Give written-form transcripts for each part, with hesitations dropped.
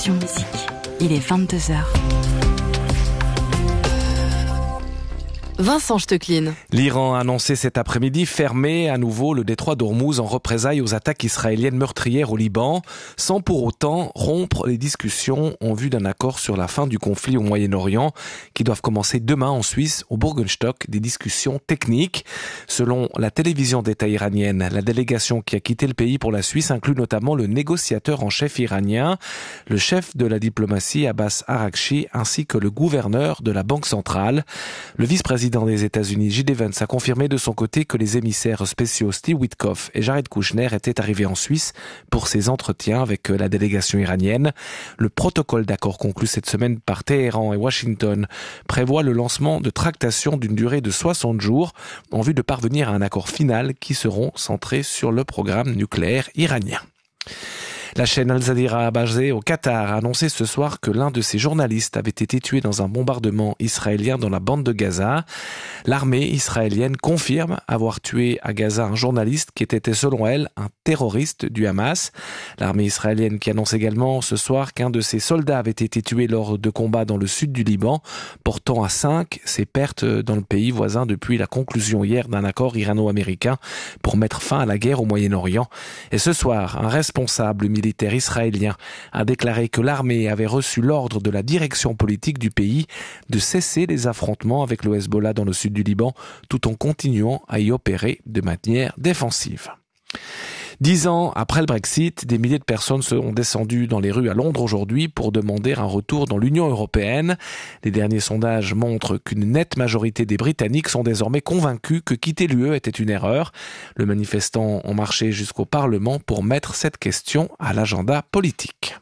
Option Musique. Il est 22h. Vincent Stecklin. L'Iran a annoncé cet après-midi fermer à nouveau le détroit d'Ormuz en représailles aux attaques israéliennes meurtrières au Liban, sans pour autant rompre les discussions en vue d'un accord sur la fin du conflit au Moyen-Orient, qui doivent commencer demain en Suisse, au Burgenstock, des discussions techniques. Selon la télévision d'État iranienne, la délégation qui a quitté le pays pour la Suisse inclut notamment le négociateur en chef iranien, le chef de la diplomatie Abbas Araghchi, ainsi que le gouverneur de la Banque centrale. Le vice-président des États-Unis, J.D. Vance, a confirmé de son côté que les émissaires spéciaux Steve Witkoff et Jared Kushner étaient arrivés en Suisse pour ces entretiens avec la délégation iranienne. Le protocole d'accord conclu cette semaine par Téhéran et Washington prévoit le lancement de tractations d'une durée de 60 jours en vue de parvenir à un accord final qui seront centrés sur le programme nucléaire iranien. La chaîne Al Jazeera basée au Qatar a annoncé ce soir que l'un de ses journalistes avait été tué dans un bombardement israélien dans la bande de Gaza. L'armée israélienne confirme avoir tué à Gaza un journaliste qui était selon elle un terroriste du Hamas. L'armée israélienne qui annonce également ce soir qu'un de ses soldats avait été tué lors de combats dans le sud du Liban, portant à 5 ses pertes dans le pays voisin depuis la conclusion hier d'un accord irano-américain pour mettre fin à la guerre au Moyen-Orient. Et ce soir, un responsable militaire israélien a déclaré que l'armée avait reçu l'ordre de la direction politique du pays de cesser les affrontements avec le Hezbollah dans le sud du Liban, tout en continuant à y opérer de manière défensive. 10 ans après le Brexit, des milliers de personnes sont descendues dans les rues à Londres aujourd'hui pour demander un retour dans l'Union européenne. Les derniers sondages montrent qu'une nette majorité des Britanniques sont désormais convaincus que quitter l'UE était une erreur. Les manifestants ont marché jusqu'au Parlement pour mettre cette question à l'agenda politique.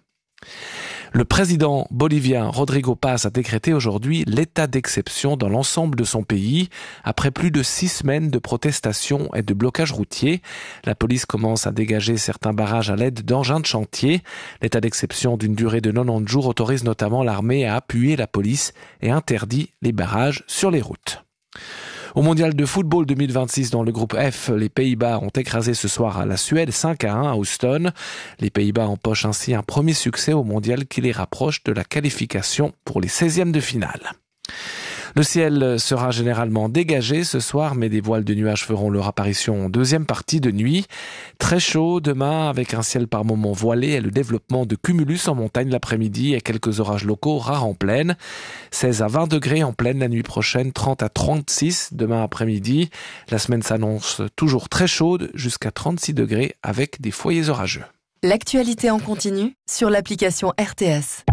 Le président bolivien Rodrigo Paz a décrété aujourd'hui l'état d'exception dans l'ensemble de son pays après plus de 6 semaines de protestations et de blocages routiers. La police commence à dégager certains barrages à l'aide d'engins de chantier. L'état d'exception d'une durée de 90 jours autorise notamment l'armée à appuyer la police et interdit les barrages sur les routes. Au mondial de football 2026 dans le groupe F, les Pays-Bas ont écrasé ce soir la Suède 5-1 à Houston. Les Pays-Bas empochent ainsi un premier succès au mondial qui les rapproche de la qualification pour les 16e de finale. Le ciel sera généralement dégagé ce soir, mais des voiles de nuages feront leur apparition en deuxième partie de nuit. Très chaud demain, avec un ciel par moments voilé et le développement de cumulus en montagne l'après-midi et quelques orages locaux rares en plaine. 16 à 20 degrés en plaine la nuit prochaine, 30 à 36 demain après-midi. La semaine s'annonce toujours très chaude, jusqu'à 36 degrés avec des foyers orageux. L'actualité en continu sur l'application RTS.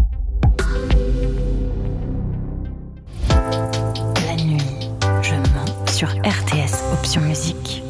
Sur RTS Option Musique.